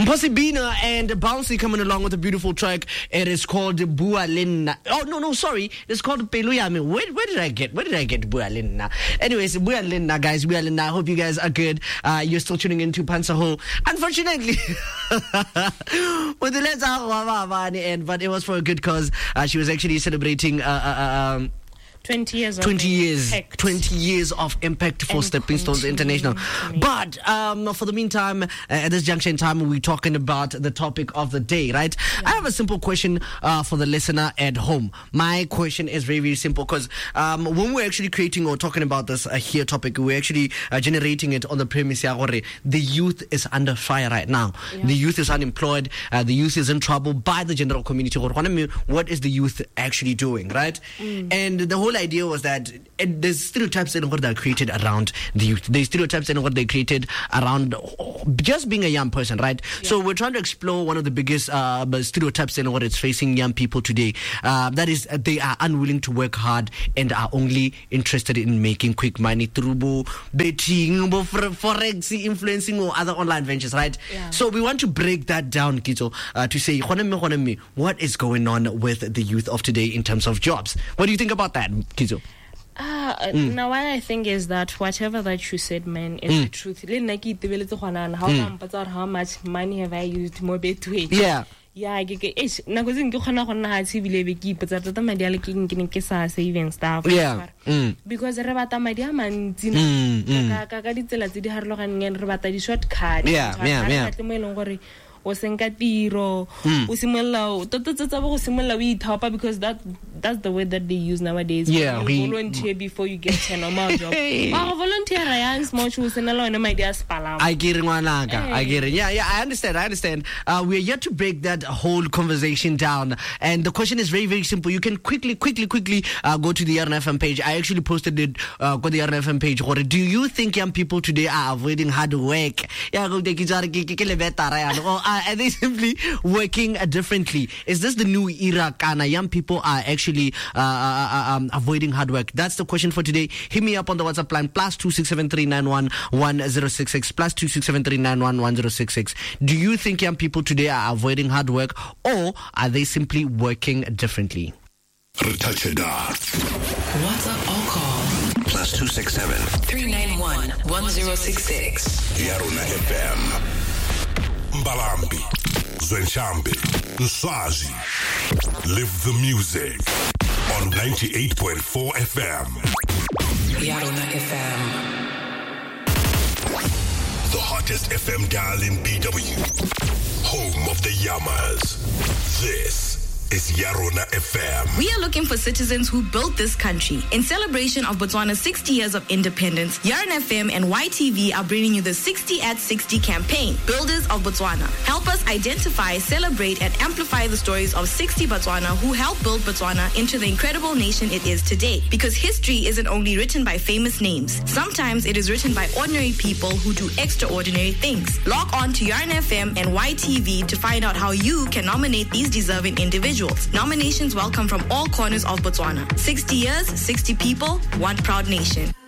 Mposi Bina and Bouncy coming along with a beautiful track. It is called Bua Linna. Oh no, sorry. It's called Peluyami. Where did I get Bua Linna? Anyways, Bua Linna, guys. Bua Linna. I hope you guys are good. You're still tuning into Pansaho. Unfortunately, with the legs out, but it was for a good cause. She was actually celebrating 20 years of 20 years impact. 20 years of impact for Stepping Stones International. But for the meantime, at this junction in time, we're talking about the topic of the day, right? I have a simple question for the listener at home. My question is very, very simple, because when we're actually creating or talking about this here topic, we're actually generating it on the premise that the youth is under fire right now. The youth is unemployed. The youth is in trouble by the general community. What is the youth actually doing, right? And the whole idea was that there's stereotypes in what they're created around the youth. There's stereotypes in what they created around just being a young person, right? So we're trying to explore one of the biggest stereotypes in what it's facing young people today. That is, they are unwilling to work hard and are only interested in making quick money through betting, forex, influencing, or other online ventures, right? So we want to break that down, Kito, to say, what is going on with the youth of today in terms of jobs? What do you think about that, Kizo? Now what I think is that whatever that you said, man, is the truth. How much money have I used more between? I get it. Now, because in Ghana, I see we keep but at the media like saving stuff. Because Rabata Media man, Kakaditela, the Harlock and Rabata, the short card. O senka tiro o simolola similar we top because that's the way that they use nowadays. Volunteer before you get a normal job. Volunteer I small shoes and alone my dear's palam. I get it. I understand. We're yet to break that whole conversation down, and the question is very, very simple. You can quickly go to the RNFM page. I actually posted it go to the RNFM page. Do you think young people today are avoiding hard work? Are they simply working differently? Is this the new era? Kana young people are actually avoiding hard work? That's the question for today. Hit me up on the WhatsApp line +26739111066 +26739111066. Do you think young people today are avoiding hard work, or are they simply working differently? WhatsApp or call +267-391-1066. Yarona FM. Mbalambi, Zwenshambi, Nswazi. Live the music on 98.4 FM. Yarona FM. The hottest FM dial in BW. Home of the Yamas. This is Yarona FM. We are looking for citizens who built this country. In celebration of Botswana's 60 years of independence, Yarona FM and YTV are bringing you the 60 at 60 campaign, Builders of Botswana. Help us identify, celebrate, and amplify the stories of 60 Botswana who helped build Botswana into the incredible nation it is today. Because history isn't only written by famous names. Sometimes it is written by ordinary people who do extraordinary things. Log on to Yarona FM and YTV to find out how you can nominate these deserving individuals. Nominations welcome from all corners of Botswana. 60 years, 60 people, one proud nation.